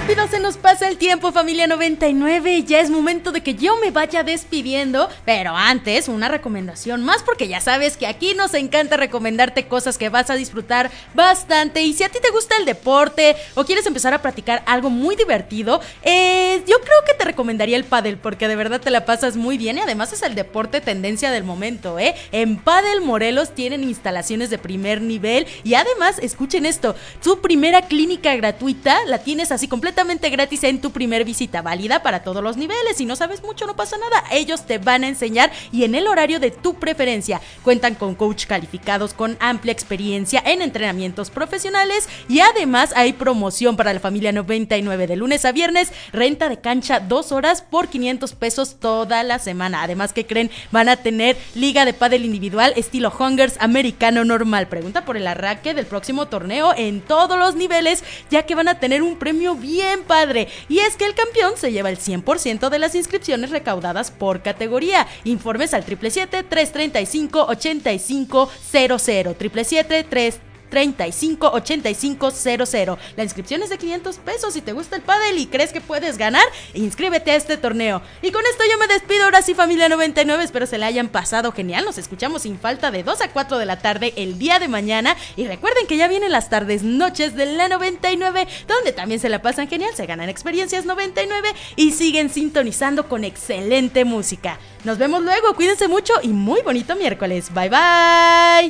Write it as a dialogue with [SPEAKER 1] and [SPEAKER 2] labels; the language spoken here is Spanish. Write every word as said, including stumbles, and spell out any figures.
[SPEAKER 1] rápido se nos pasa el tiempo, familia noventa y nueve. Ya es momento de que yo me vaya despidiendo. Pero antes, una recomendación más, porque ya sabes que aquí nos encanta recomendarte cosas que vas a disfrutar bastante. Y si a ti te gusta el deporte o quieres empezar a practicar algo muy divertido, eh, yo creo que te recomendaría el pádel, porque de verdad te la pasas muy bien y además es el deporte tendencia del momento, ¿eh? En Padel Morelos tienen instalaciones de primer nivel y además, escuchen esto, tu primera clínica gratuita la tienes así completamente gratis en tu primer visita, válida para todos los niveles. Si no sabes mucho, no pasa nada, ellos te van a enseñar y en el horario de tu preferencia. Cuentan con coach calificados con amplia experiencia en entrenamientos profesionales y además hay promoción para la familia noventa y nueve de lunes a viernes, renta de cancha dos horas por quinientos pesos toda la semana. Además, ¿qué creen? Van a tener liga de pádel individual estilo Hungers americano normal. Pregunta por el arranque del próximo torneo en todos los niveles, ya que van a tener un premio bien padre, y es que el campeón se lleva el cien por ciento de las inscripciones recaudadas por categoría. Informes al siete siete siete, tres tres cinco, ocho cinco cero cero, siete siete siete, tres treinta y cinco, ochenta y cinco cero cero. La inscripción es de quinientos pesos. Si te gusta el pádel y crees que puedes ganar, inscríbete a este torneo. Y con esto yo me despido. Ahora sí, familia noventa y nueve, espero se la hayan pasado genial. Nos escuchamos sin falta de dos a cuatro de la tarde el día de mañana. Y recuerden que ya vienen las tardes noches de la noventa y nueve, donde también se la pasan genial, se ganan experiencias noventa y nueve y siguen sintonizando con excelente música. Nos vemos luego, cuídense mucho y muy bonito miércoles. Bye bye.